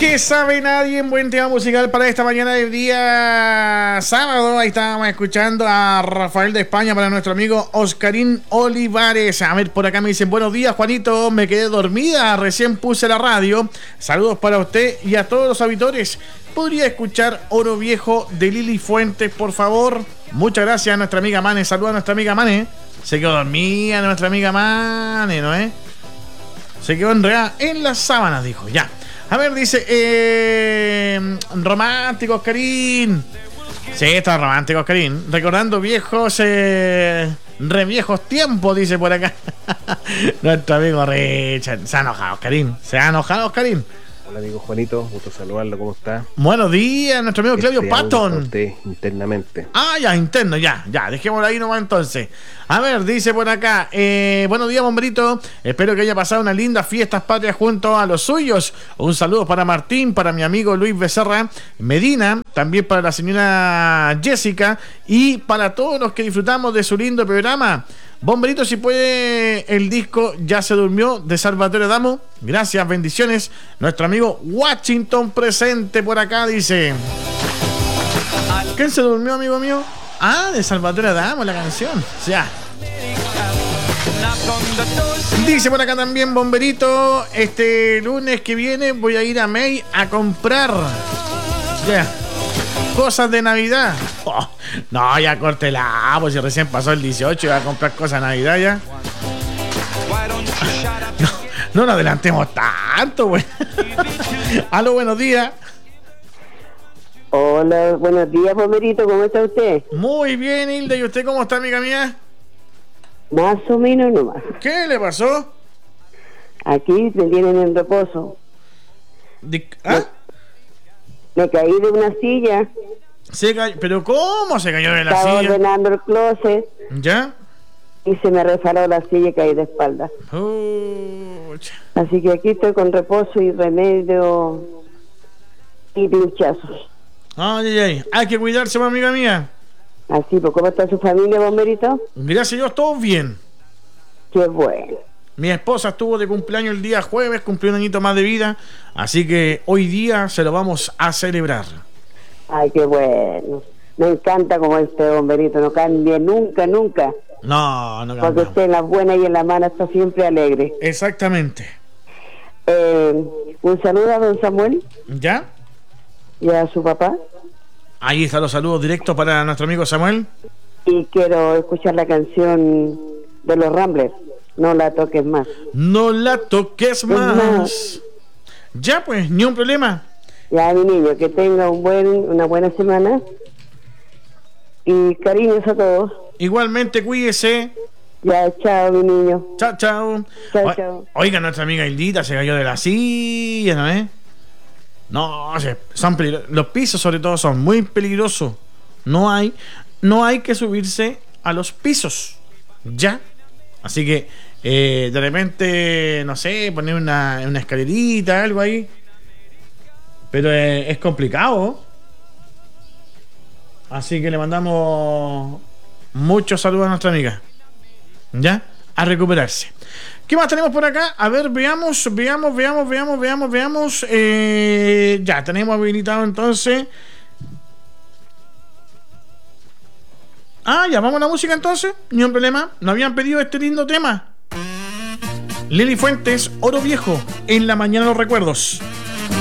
¿Qué sabe nadie? En buen tema musical para esta mañana del día sábado. Ahí estábamos escuchando a Rafael de España para nuestro amigo Oscarín Olivares. A ver, por acá me dicen: buenos días, Juanito, me quedé dormida, recién puse la radio. Saludos para usted y a todos los auditores. ¿Podría escuchar Oro Viejo de Lili Fuentes, por favor? Muchas gracias a nuestra amiga Mane. Saludos a nuestra amiga Mane. Se quedó dormida nuestra amiga Mane, ¿no es? Se quedó enredada en las sábanas, dijo, ya. A ver, dice, romántico, Oscarín. Sí, está romántico, Oscarín. Recordando viejos, re viejos tiempos, dice por acá. Nuestro amigo Richard. Se ha enojado, Oscarín. Se ha enojado, Oscarín. Hola, amigo Juanito, gusto saludarlo, ¿cómo está? Buenos días, nuestro amigo Claudio Patton. Usted internamente. Ah, ya, interno, ya, dejémoslo ahí nomás entonces. A ver, dice por acá, buenos días, bomberito. Espero que haya pasado unas lindas fiestas patrias junto a los suyos. Un saludo para Martín, para mi amigo Luis Becerra Medina, también para la señora Jessica y para todos los que disfrutamos de su lindo programa. Bomberito, si puede, el disco Ya se durmió de Salvatore Adamo. Gracias, bendiciones. Nuestro amigo Washington presente por acá, dice. ¿Quién se durmió, amigo mío? Ah, de Salvatore Adamo, la canción. Ya. Dice por acá también, bomberito, este lunes que viene voy a ir a May a comprar. Ya. Cosas de Navidad. Oh, no, ya córtela, pues si recién pasó el 18 y va a comprar cosas de Navidad ya. No nos adelantemos tanto, güey. Aló, buenos días. Hola, buenos días, bomberito, ¿cómo está usted? Muy bien, Hilda, ¿y usted cómo está, amiga mía? Más o menos nomás. ¿Qué le pasó? Aquí me tienen en reposo. ¿Ah? Me caí de una silla. ¿Pero cómo se cayó de la Estaba silla? ordenando el closet. ¿Ya? Y se me resbaló la silla y caí de espalda. Así que aquí estoy con reposo y remedio y pinchazos. Ay. Hay que cuidarse, amiga mía. Así, pues, ¿cómo está su familia, bomberito? Gracias a Dios, todo bien. Qué bueno. Mi esposa estuvo de cumpleaños el día jueves, cumplió un añito más de vida, así que hoy día se lo vamos a celebrar. Ay, qué bueno. Me encanta como este bomberito, no cambia nunca. No Porque cambia. usted en las buenas y en las malas está siempre alegre. Exactamente. Un saludo a don Samuel. ¿Ya? Y a su papá. Ahí están los saludos directos para nuestro amigo Samuel. Y quiero escuchar la canción de los Ramblers. No la toques más. No la toques más. Ya, pues, ni un problema. Ya, mi niño, que tenga una buena semana. Y cariños a todos. Igualmente, cuídese. Ya, chao, mi niño. Chao. Chao. Oiga, nuestra amiga Hildita se cayó de la silla, ¿no es? No, son peligrosos. Los pisos, sobre todo, son muy peligrosos. No hay que subirse a los pisos. Ya. Así que, de repente, no sé, poner una escalerita, algo ahí. Pero es complicado. Así que le mandamos muchos saludos a nuestra amiga. ¿Ya? A recuperarse. ¿Qué más tenemos por acá? A ver, veamos. Ya, tenemos habilitado entonces. Ya, vamos a la música entonces. Ni un problema. Nos habían pedido este lindo tema. Lili Fuentes, Oro Viejo, en la mañana los recuerdos.